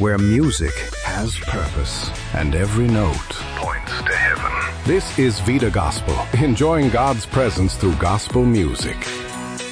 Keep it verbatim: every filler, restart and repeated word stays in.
where music has purpose and every note points to heaven. This is Vida Gospel, enjoying God's presence through gospel music.